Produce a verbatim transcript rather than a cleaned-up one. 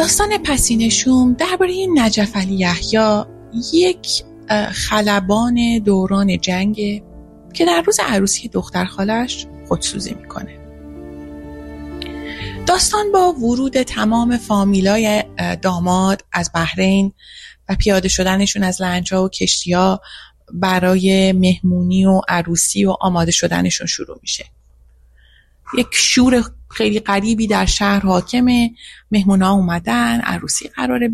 داستان پسینشوم درباره نجف علی یحیی، یک خلبان دوران جنگ که در روز عروسی دختر خالش خودسوزی میکنه. داستان با ورود تمام فامیلای داماد از بحرین و پیاده شدنشون از لنج‌ها و کشتی‌ها برای مهمونی و عروسی و آماده شدنشون شروع میشه. یک شور خیلی غریبی در شهر حاکمه، مهمونا اومدن، عروسی قراره